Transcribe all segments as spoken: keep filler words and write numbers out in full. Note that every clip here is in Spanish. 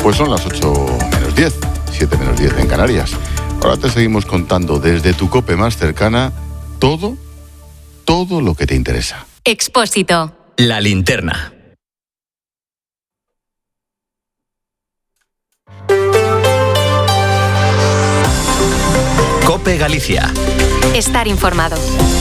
Pues son las ocho menos diez, siete menos diez en Canarias. Ahora te seguimos contando desde tu COPE más cercana todo, todo lo que te interesa. Expósito. La linterna. COPE Galicia. Estar informado.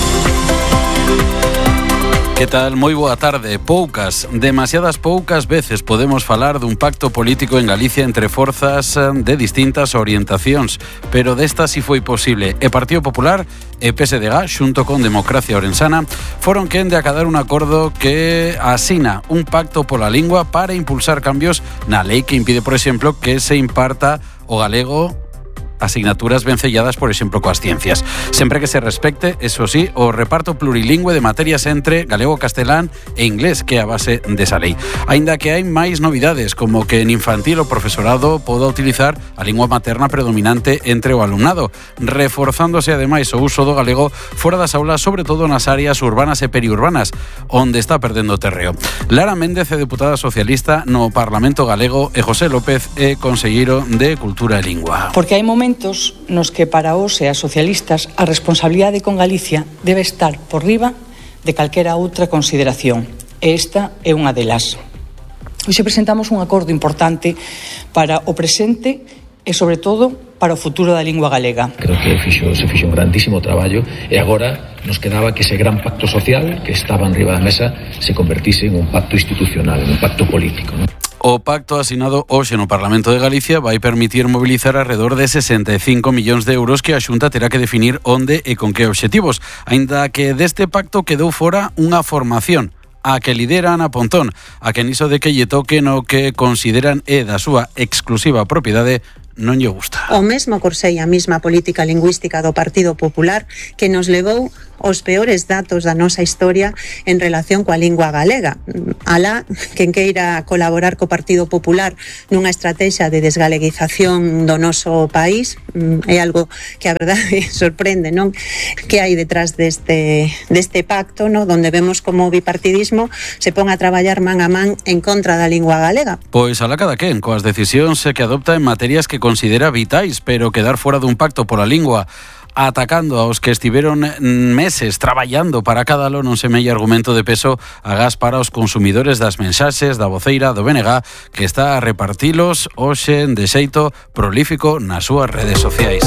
Que tal? Moi boa tarde. Poucas, demasiadas poucas veces podemos falar dun pacto político en Galicia entre forzas de distintas orientacións, pero desta si foi posible. E Partido Popular e P S D G, xunto con Democracia Orensana, foron quen de acadar un acordo que asina un pacto pola lingua para impulsar cambios na lei que impide, por exemplo, que se imparta o galego asignaturas vencelladas, por exemplo, coas ciencias. Sempre que se respecte, eso sí, o reparto plurilingüe de materias entre galego, castelán e inglés, que é a base desa lei. Aínda que hai máis novidades, como que en infantil o profesorado poda utilizar a lingua materna predominante entre o alumnado, reforzándose ademais o uso do galego fora das aulas, sobre todo nas áreas urbanas e periurbanas, onde está perdendo terreo. Lara Méndez é deputada socialista no Parlamento Galego e José López é conselleiro de Cultura e Lingua. Porque hai momentos nos que para os e as socialistas a responsabilidade con Galicia debe estar por riba de calquera outra consideración. E esta é unha delas. Hoxe presentamos un acordo importante para o presente e, sobre todo, para o futuro da lingua galega. Creo que fixo, se fixo un grandísimo traballo e agora nos quedaba que ese gran pacto social que estaba en riba da mesa se convertise en un pacto institucional, en un pacto político, ¿no? O pacto asinado hoxe no Parlamento de Galicia vai permitir mobilizar alrededor de sesenta e cinco millóns de euros que a Xunta terá que definir onde e con que obxectivos, aínda que deste pacto quedou fora unha formación, a que lidera Ana Pontón, a que niso de que lle toque no que consideran é da súa exclusiva propiedade non lle gusta. O mesmo corsei a mesma política lingüística do Partido Popular que nos levou os peores datos da nosa historia en relación coa lingua galega. Alá, quen queira colaborar co Partido Popular nunha estrategia de desgaleguización do noso país, é algo que a verdade sorprende, non? Que hai detrás deste, deste pacto, non? Donde vemos como o bipartidismo se pon a traballar man a man en contra da lingua galega. Pois alá cada quen, coas decisións que adopta en materias que considera vitais, pero quedar fora dun pacto pola lingua atacando aos que estiveron meses traballando para cadalo non semella argumento de peso agás para os consumidores das mensaxes da voceira do B N G que está a repartilos hoxe de xeito prolífico nas súas redes sociais.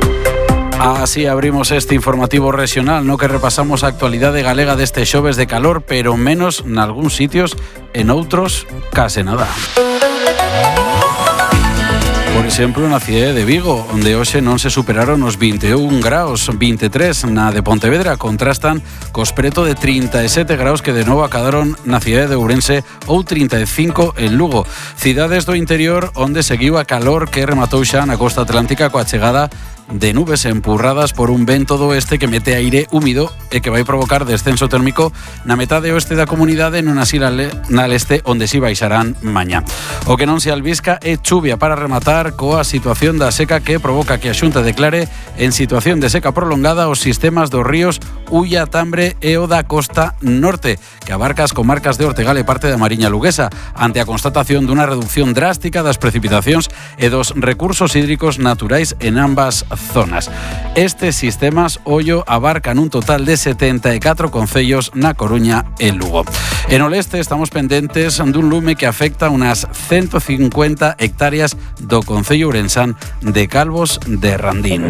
Así abrimos este informativo regional no que repasamos a actualidade galega deste xoves de calor, pero menos nalgúns sitios, en outros case nada. Por exemplo, na cidade de Vigo, onde hoxe non se superaron os vinte e un graus, vinte e tres na de Pontevedra, contrastan cos preto de trinta e sete graus que de novo acadaron na cidade de Ourense ou trinta e cinco en Lugo. Cidades do interior onde seguiu a calor que rematou xa na costa atlántica coa chegada de nubes empurradas por un vento do oeste que mete aire húmido e que vai provocar descenso térmico na metade oeste da comunidade e non así na leste onde si baixarán mañá. O que non se albisca é chuvia para rematar coa situación da seca que provoca que a Xunta declare en situación de seca prolongada os sistemas dos ríos Ulla, Tambre e o da costa norte, que abarca as comarcas de Ortegal e parte da Mariña Luguesa, ante a constatación dunha reducción drástica das precipitacións e dos recursos hídricos naturais en ambas zonas. Estes sistemas, ollo, abarcan un total de setenta e catro concellos na Coruña e Lugo. En o leste estamos pendentes dun lume que afecta unas ciento cincuenta hectáreas do concello ourensán de Calvos de Randín.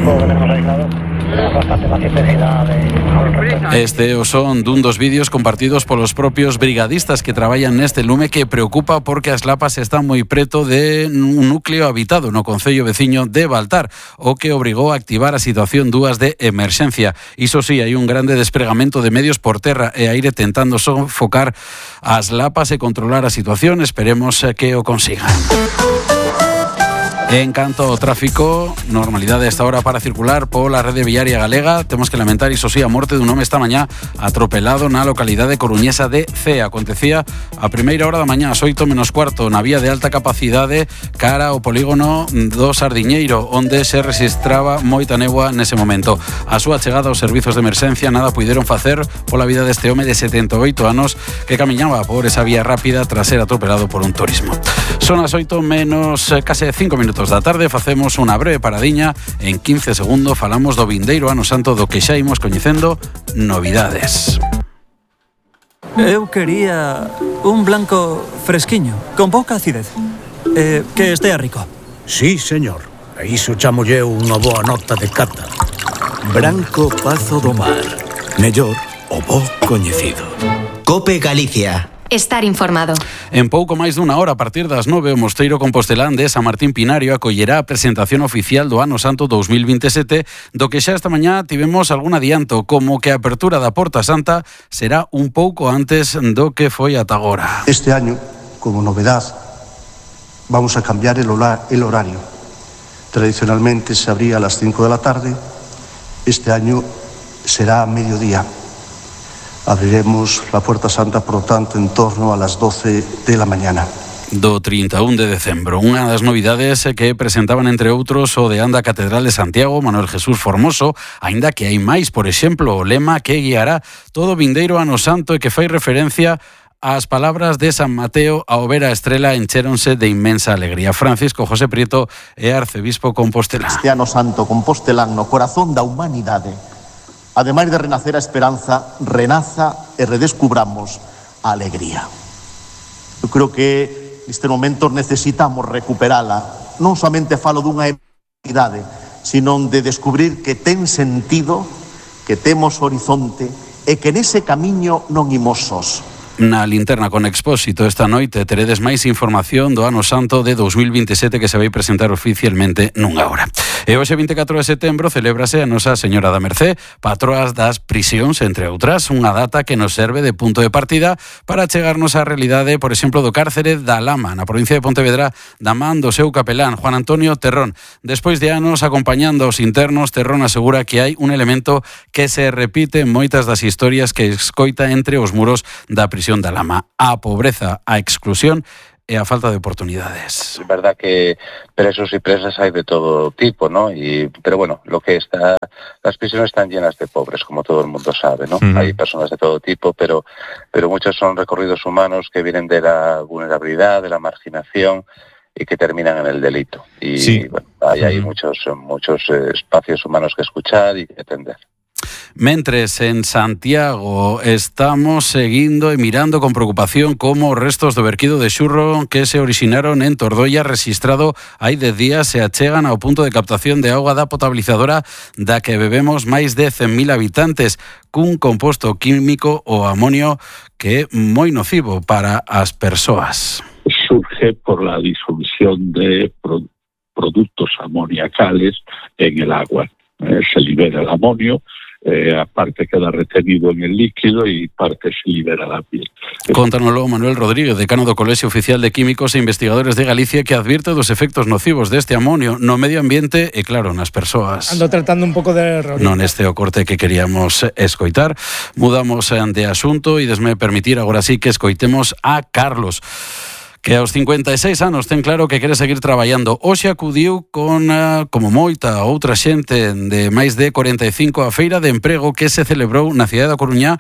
Este son dun dos vídeos compartidos polos propios brigadistas que traballan neste lume que preocupa porque as lapas están moi preto de un núcleo habitado no concello veciño de Baltar, o que obrigou a activar a situación dúas de emerxencia. Iso sí, hai un grande despregamento de medios por terra e aire tentando sofocar as lapas e controlar a situación. Esperemos que o consigan. En canto ao tráfico, normalidade esta hora para circular pola rede viaria galega. Temos que lamentar, iso sí, a morte dun home esta mañá atropelado na localidade coruñesa de Cea. Acontecía a primeira hora da mañá, ás oito menos cuarto, na vía de alta capacidade cara ao polígono do Sardiñeiro, onde se registraba moita néboa nese momento. A súa chegada aos servizos de emerxencia nada puideron facer pola vida deste home de setenta e oito anos que camiñaba por esa vía rápida tras ser atropelado por un turismo. Son as oito menos eh, case cinco minutos da tarde. Facemos unha breve paradiña. En quince segundos falamos do vindeiro ano santo, do que xa imos coñecendo novidades. Eu quería un blanco fresquiño, con pouca acidez, eh, que estea rico. Sí, señor. A iso chamolle unha boa nota de cata. Branco Pazo do Mar. Mellor o bo coñecido. Cope Galicia. Estar informado. En pouco máis dunha hora, a partir das nove, o Mosteiro Compostelán de San Martín Pinario acollerá a presentación oficial do Ano Santo dos mil veintisiete, do que xa esta mañá tivemos algún adianto, como que a apertura da Porta Santa será un pouco antes do que foi ata agora. Este año, como novedad, vamos a cambiar el, hora- el horario. Tradicionalmente se abría a las cinco de la tarde, este año será a mediodía. Abriremos la Puerta Santa, por lo tanto, en torno a las doce de la mañana. Do trinta e un de decembro. Unha das novidades que presentaban, entre outros, o deán da Catedral de Santiago, Manuel Jesús Formoso, aínda que hai máis, por exemplo, o lema que guiará todo vindeiro ano santo e que fai referencia ás palabras de San Mateo ao ver a estrela enchéronse de inmensa alegría. Francisco José Prieto é arcebispo compostelán. Este ano santo compostelán no corazón da humanidade, ademais de renacer a esperanza, renaza e redescubramos a alegría. Eu creo que neste momento necesitamos recuperala. Non somente falo dunha humanidade, sino de descubrir que ten sentido, que temos horizonte e que nese camiño non imos sós. Na linterna con Expósito esta noite teredes máis información do Ano Santo de dos mil veintisiete, que se vai presentar oficialmente nunha hora. E hoxe vinte e catro de setembro celébrase a Nosa Señora da Mercé, patroas das prisións, entre outras, unha data que nos serve de punto de partida para chegarnos á realidade, por exemplo, do cárcere da Lama, na provincia de Pontevedra, da man do seu capelán, Juan Antonio Terrón. Despois de anos acompañando aos internos, Terrón asegura que hai un elemento que se repite en moitas das historias que escoita entre os muros da prisión da Lama: a pobreza, a exclusión e a falta de oportunidades. Es verdad que presos y presas hay de todo tipo, ¿no? Y, pero bueno, lo que está, las prisiones están llenas de pobres, como todo el mundo sabe, ¿no? Uh-huh. Hay personas de todo tipo, pero, pero muchos son recorridos humanos que vienen de la vulnerabilidad, de la marginación y que terminan en el delito. Y sí. Bueno, hay, hay uh-huh. muchos, muchos eh, espacios humanos que escuchar y que atender. Mentres, en Santiago estamos seguindo e mirando con preocupación como os restos do verquido de xurro que se orixinaron en Tordoia, registrado hai dez días, se achegan ao punto de captación de auga da potabilizadora da que bebemos máis de cen mil habitantes, cun composto químico, o amonio, que é moi nocivo para as persoas. Surge por la disolución de pro- productos amoniacales en el agua. Eh, se libera el amonio. Eh, aparte queda retenido en el líquido y parte se libera la piel. Contánoslo Manuel Rodríguez, decano do Colexio Oficial de Químicos e Investigadores de Galicia, que advirte dos efectos nocivos deste amonio no medio ambiente e, claro, nas persoas. Ando tratando un pouco de error. Non este o corte que queríamos escoitar. Mudamos de asunto e desme permitir agora sí que escoitemos a Carlos, que aos cincuenta e seis anos ten claro que quere seguir traballando. Hoxe acudiu con, como moita outra xente de máis de cuarenta e cinco, a Feira de Emprego que se celebrou na cidade da Coruña,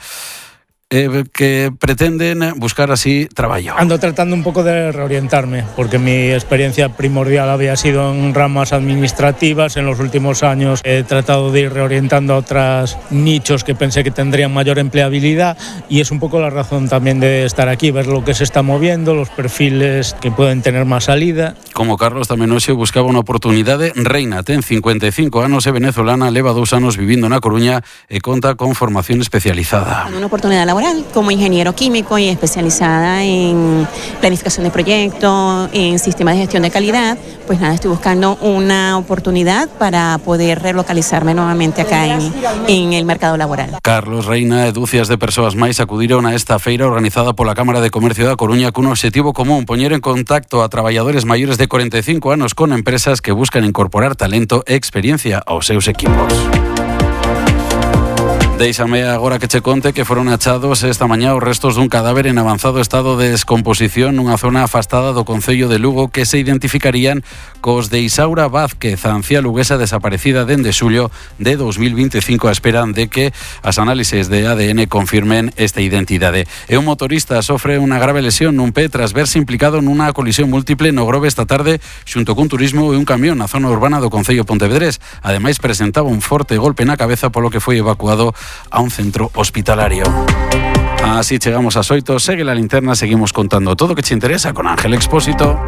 eh, que pretenden buscar así traballo. Ando tratando un poco de reorientarme, porque mi experiencia primordial había sido en ramas administrativas. En los últimos años he tratado de ir reorientando a otros nichos que pensé que tendrían mayor empleabilidad, y es un poco la razón también de estar aquí, ver lo que se está moviendo, los perfiles que pueden tener más salida. Como Carlos, tamén hoxe buscaba unha oportunidade. Reina ten cincuenta e cinco anos, é venezolana, leva dous anos vivindo na Coruña e conta con formación especializada. Una oportunidad laboral como ingeniero químico y especializada en planificación de proyectos, en sistemas de gestión de calidad. Pues nada, estoy buscando una oportunidad para poder relocalizarme nuevamente acá en, en el mercado laboral. Carlos, Reina e dúcias de persoas máis acudiron a esta feira organizada pola Cámara de Comercio da Coruña cun obxectivo común: poñer en contacto a traballadores maiores de cuarenta e cinco anos con empresas que buscan incorporar talento e experiencia aos seus equipos. Déixame agora que che conte que foron achados esta mañá os restos dun cadáver en avanzado estado de descomposición nunha zona afastada do concello de Lugo que se identificarían cos de Isaura Vázquez, a anciá luguesa desaparecida dende xullo de dos mil veinticinco, a espera de que as análises de A D N confirmen esta identidade. E un motorista sofre unha grave lesión nun pé tras verse implicado nunha colisión múltiple no Grove esta tarde xunto cun turismo e un camión na zona urbana do concello pontevedrés. Ademais presentaba un forte golpe na cabeza polo que foi evacuado a un centro hospitalario. Así chegamos ás oito, segue la linterna, seguimos contando todo o que te interesa con Ángel Expósito.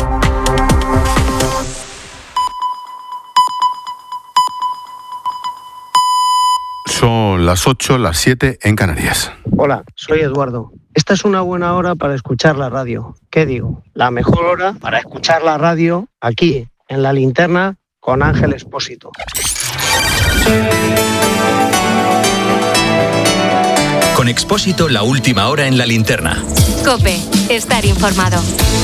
Son las ocho, las siete en Canarias. Hola, soy Eduardo. Esta es una buena hora para escuchar la radio. ¿Qué digo? La mejor hora para escuchar la radio aquí, en la linterna, con Ángel Expósito. Con Expósito, la última hora en la linterna. COPE, estar informado.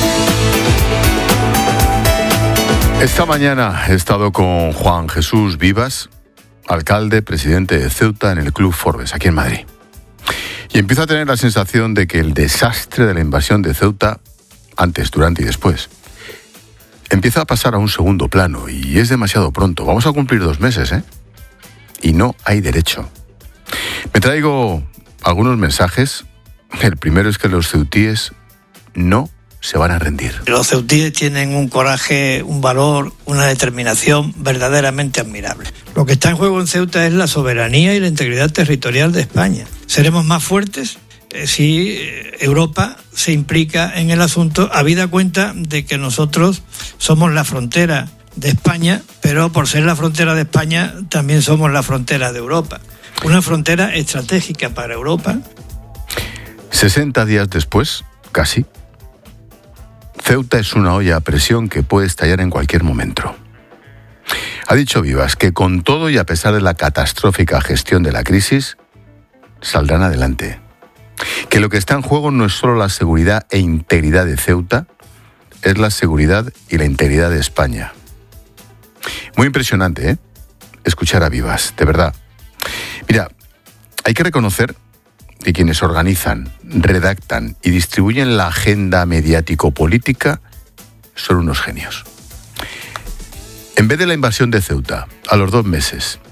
Esta mañana he estado con Juan Jesús Vivas, alcalde, presidente de Ceuta en el Club Forbes, aquí en Madrid. Y empiezo a tener la sensación de que el desastre de la invasión de Ceuta, antes, durante y después, empieza a pasar a un segundo plano y es demasiado pronto. Vamos a cumplir dos meses, ¿eh? Y no hay derecho. Me traigo algunos mensajes. El primero es que los ceutíes no se van a rendir. Los ceutíes tienen un coraje, un valor, una determinación verdaderamente admirable. Lo que está en juego en Ceuta es la soberanía y la integridad territorial de España. Seremos más fuertes eh, si Europa se implica en el asunto, habida cuenta de que nosotros somos la frontera de España, pero por ser la frontera de España también somos la frontera de Europa. Una frontera estratégica para Europa. sesenta días después, casi, Ceuta es una olla a presión que puede estallar en cualquier momento. Ha dicho Vivas que con todo y a pesar de la catastrófica gestión de la crisis, saldrán adelante. Que lo que está en juego no es solo la seguridad e integridad de Ceuta, es la seguridad y la integridad de España. Muy impresionante, ¿eh? Escuchar a Vivas, de verdad. Mira, hay que reconocer que quienes organizan, redactan y distribuyen la agenda mediático-política son unos genios. En vez de la invasión de Ceuta, a los dos meses,